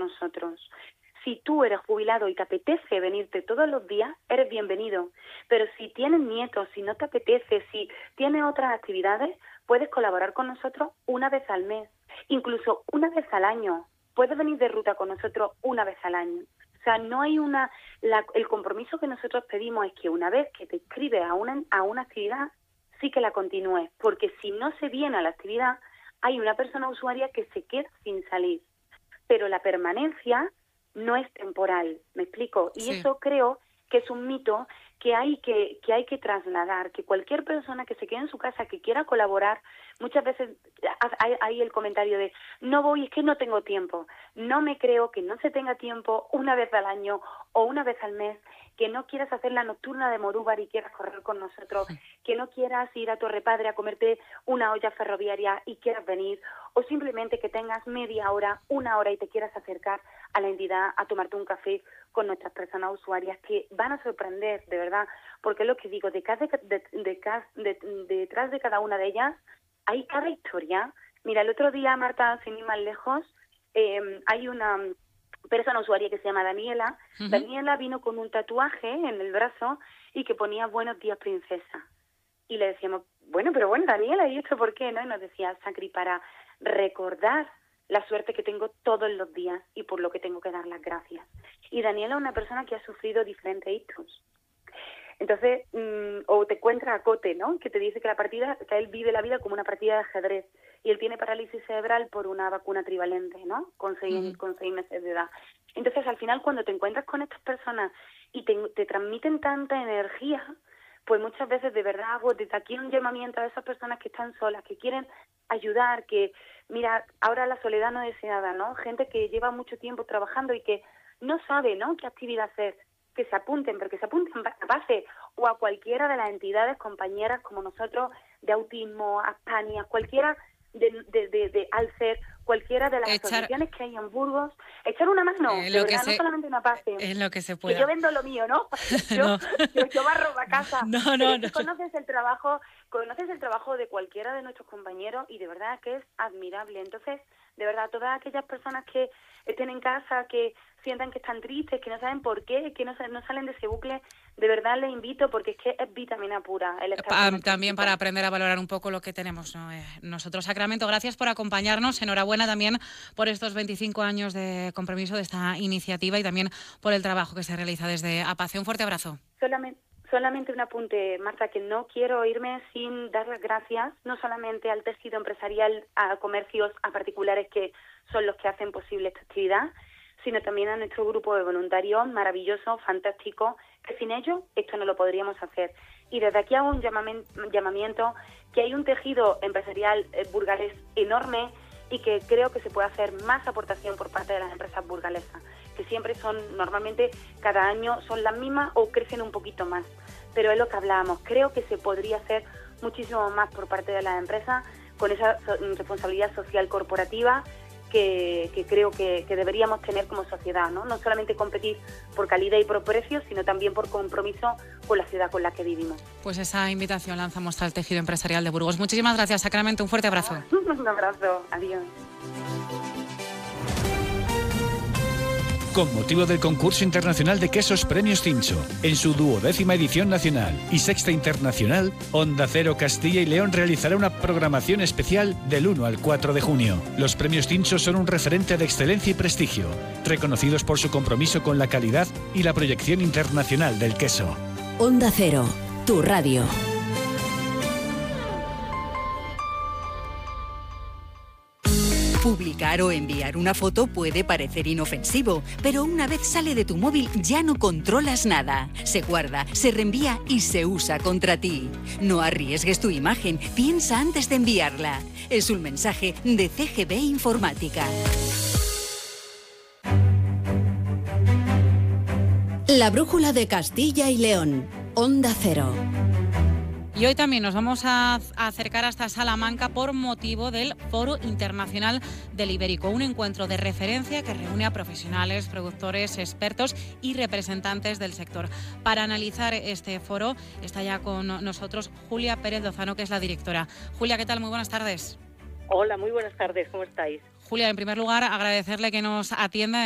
nosotros. Si tú eres jubilado y te apetece venirte todos los días, eres bienvenido. Pero si tienes nietos, si no te apetece, si tienes otras actividades, puedes colaborar con nosotros una vez al mes, incluso una vez al año. Puedes venir de ruta con nosotros una vez al año. O sea, no hay el compromiso que nosotros pedimos es que una vez que te inscribes a una actividad, sí que la continúes. Porque si no se viene a la actividad, hay una persona usuaria que se queda sin salir. Pero la permanencia no es temporal, ¿me explico? Y eso creo que es un mito que hay que trasladar, que cualquier persona que se quede en su casa, que quiera colaborar, muchas veces hay el comentario de no voy, es que no tengo tiempo. No me creo que no se tenga tiempo una vez al año o una vez al mes, que no quieras hacer la nocturna de Morúbar y quieras correr con nosotros, que no quieras ir a Torre Padre a comerte una olla ferroviaria y quieras venir, o simplemente que tengas media hora, una hora y te quieras acercar a la entidad a tomarte un café con nuestras personas usuarias, que van a sorprender, de verdad, porque es lo que digo, detrás de cada una de ellas hay cada historia. Mira, el otro día, Marta, sin ir más lejos, hay una persona usuaria que se llama Daniela. Uh-huh. Daniela vino con un tatuaje en el brazo y que ponía buenos días, princesa. Y le decíamos, bueno, Daniela, ¿y esto por qué? ¿No? Y nos decía, Sacri, para recordar la suerte que tengo todos los días y por lo que tengo que dar las gracias. Y Daniela es una persona que ha sufrido diferentes ictus. Entonces, o te encuentras a Cote, ¿no? Que te dice que que él vive la vida como una partida de ajedrez y él tiene parálisis cerebral por una vacuna trivalente, ¿no? Con 6 meses de edad. Entonces, al final, cuando te encuentras con estas personas y te transmiten tanta energía, pues muchas veces de verdad hago desde aquí un llamamiento a esas personas que están solas, que quieren ayudar, que, mira, ahora la soledad no deseada, ¿no? Gente que lleva mucho tiempo trabajando y que no sabe, ¿no?, qué actividad hacer, que se apunten, pero que se apunten a base o a cualquiera de las entidades compañeras como nosotros, de autismo, Aspania, cualquiera de Alcer, cualquiera de las asociaciones que hay en Burgos, echar una mano, de verdad, no solamente una pase. En lo que se pueda. Que yo vendo lo mío, ¿no? Yo barro la casa. No. Conoces el trabajo de cualquiera de nuestros compañeros y de verdad que es admirable. Entonces, de verdad, todas aquellas personas que estén en casa, que sientan que están tristes, que no saben por qué, que no salen de ese bucle, de verdad les invito porque es que es vitamina pura. También para aprender a valorar un poco lo que tenemos, ¿no? Nosotros. Sacramento, gracias por acompañarnos. Enhorabuena también por estos 25 años de compromiso de esta iniciativa y también por el trabajo que se realiza desde APACE. Un fuerte abrazo. Solamente un apunte, Marta, que no quiero irme sin dar las gracias, no solamente al tejido empresarial, a comercios, a particulares que son los que hacen posible esta actividad, sino también a nuestro grupo de voluntarios maravilloso, fantástico, que sin ellos esto no lo podríamos hacer. Y desde aquí hago un llamamiento, que hay un tejido empresarial burgalés enorme y que creo que se puede hacer más aportación por parte de las empresas burgalesas, que siempre normalmente cada año son las mismas o crecen un poquito más. Pero es lo que hablábamos, creo que se podría hacer muchísimo más por parte de las empresas con esa responsabilidad social corporativa que creo que deberíamos tener como sociedad, ¿no? No solamente competir por calidad y por precio, sino también por compromiso con la ciudad con la que vivimos. Pues esa invitación lanzamos al tejido empresarial de Burgos. Muchísimas gracias, Sacramento. Un fuerte abrazo. Un abrazo. Adiós. Con motivo del concurso internacional de quesos Premios Cincho, en su 12ª edición nacional y 6ª internacional, Onda Cero Castilla y León realizará una programación especial del 1 al 4 de junio. Los Premios Cincho son un referente de excelencia y prestigio, reconocidos por su compromiso con la calidad y la proyección internacional del queso. Onda Cero, tu radio. Publicar o enviar una foto puede parecer inofensivo, pero una vez sale de tu móvil ya no controlas nada. Se guarda, se reenvía y se usa contra ti. No arriesgues tu imagen, piensa antes de enviarla. Es un mensaje de CGB Informática. La brújula de Castilla y León. Onda Cero. Y hoy también nos vamos a acercar hasta Salamanca por motivo del Foro Internacional del Ibérico, un encuentro de referencia que reúne a profesionales, productores, expertos y representantes del sector. Para analizar este foro está ya con nosotros Julia Pérez Lozano, que es la directora. Julia, ¿qué tal? Muy buenas tardes. Hola, muy buenas tardes. ¿Cómo estáis? Julia, en primer lugar, agradecerle que nos atienda.